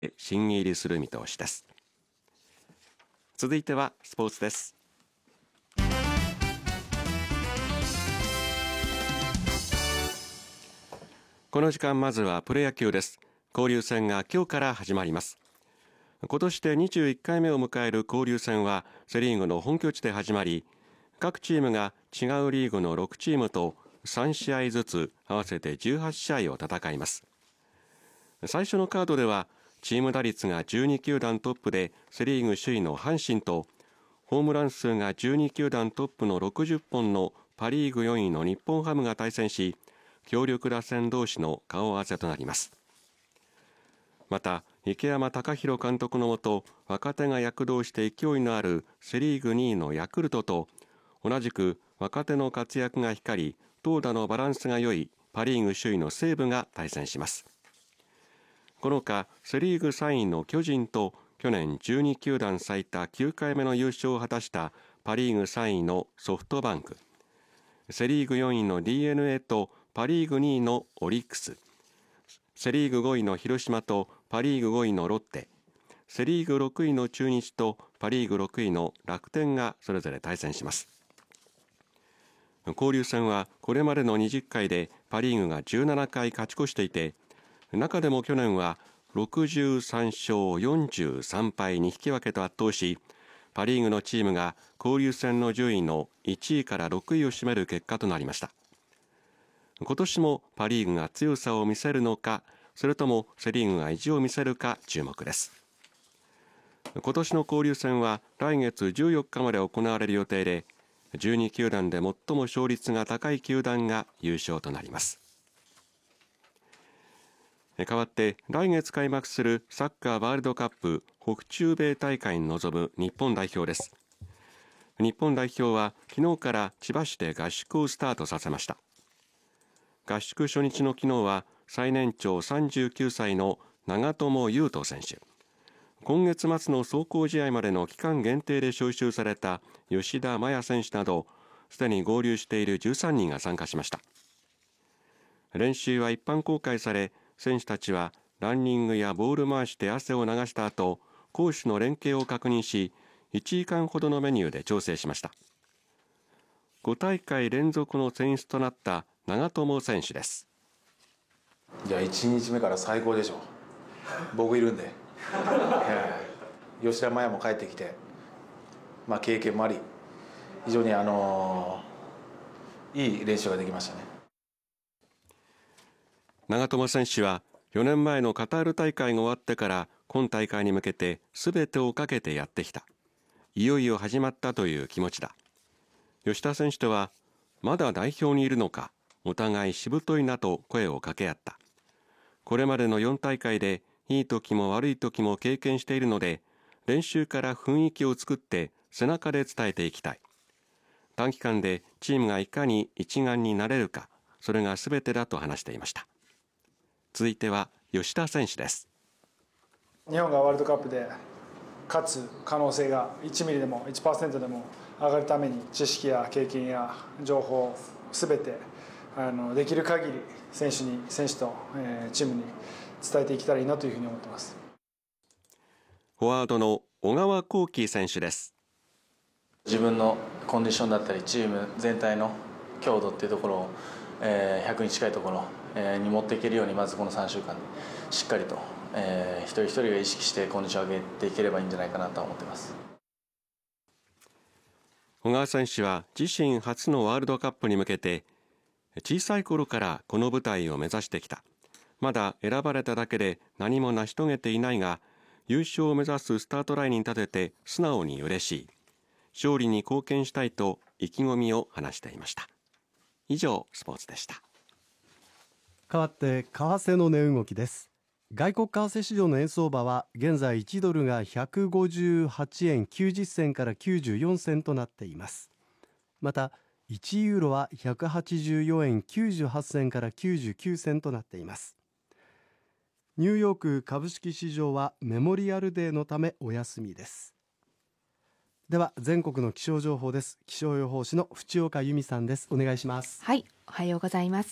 審議入りする見通しです。続いてはスポーツです。この時間、まずはプロ野球です。交流戦が今日から始まります。今年で21回目を迎える交流戦はセリーグの本拠地で始まり、各チームが違うリーグの6チームと3試合ずつ合わせて18試合を戦います。最初のカードではチーム打率が12球団トップでセリーグ首位の阪神と、ホームラン数が12球団トップの60本のパリーグ4位の日本ハムが対戦し、強力打線同士の顔合わせとなります。また池山隆弘監督のもと、若手が躍動して勢いのあるセリーグ2位のヤクルトと、同じく若手の活躍が光り投打のバランスが良いパリーグ首位の西武が対戦します。この他セリーグ3位の巨人と、去年12球団最多9回目の優勝を果たしたパリーグ3位のソフトバンク、セリーグ4位の DNA とパリーグ2位のオリックス、セリーグ5位の広島とパリーグ5位のロッテ、セリーグ6位の中日とパリーグ6位の楽天がそれぞれ対戦します。交流戦はこれまでの20回でパリーグが17回勝ち越していて、中でも去年は63勝43敗に引き分けと圧倒し、パリーグのチームが交流戦の順位の1位から6位を占める結果となりました。今年もパリーグが強さを見せるのか、それともセリーグが意地を見せるか注目です。今年の交流戦は来月14日まで行われる予定で、12球団で最も勝率が高い球団が優勝となります。代わって来月開幕するサッカーワールドカップ北中米大会に臨む日本代表です。日本代表は昨日から千葉市で合宿をスタートさせました。合宿初日の昨日は最年長39歳の長友佑都選手、今月末の壮行試合までの期間限定で招集された吉田麻也選手など、すでに合流している13人が参加しました。練習は一般公開され、選手たちはランニングやボール回しで汗を流した後、攻守の連携を確認し、1時間ほどのメニューで調整しました。5大会連続の選出となった長友選手です。 いや、1日目から最高でしょ。僕いるんで吉田麻也も帰ってきて、経験もあり、非常にいい練習ができましたね。 長友選手は4年前のカタール大会が終わってから今大会に向けて全てをかけてやってきた、いよいよ始まったという気持ちだ。吉田選手とはまだ代表にいるのか、お互いしぶといなと声を掛け合った。これまでの4大会でいい時も悪い時も経験しているので、練習から雰囲気を作って背中で伝えていきたい。短期間でチームがいかに一丸になれるか、それが全てだと話していました。続いては吉田選手です。 日本がワールドカップで勝つ可能性が1ミリでも 1% でも上がるために、知識や経験や情報を全てできる限り選手とチームに伝えていけたらいいなというふうに思っています。 フォワードの小川航基選手です。 自分のコンディションだったりチーム全体の強度っていうところを100に近いところに持っていけるように、まずこの3週間でしっかりと一人一人が意識してコンディションを上げていければいいんじゃないかなと思っています。 小川選手は自身初のワールドカップに向けて、小さい頃からこの舞台を目指してきた。まだ選ばれただけで何も成し遂げていないが、優勝を目指すスタートラインに立てて素直に嬉しい。勝利に貢献したいと意気込みを話していました。以上、スポーツでした。 変わって為替の値動きです。外国為替市場の円相場は現在1ドルが158円90銭から94銭となっています。また1ユーロは184円98銭から99銭となっています。ニューヨーク株式市場はメモリアルデーのためお休みです。では全国の気象情報です。気象予報士の淵岡由美さんです。お願いします。 はい、おはようございます。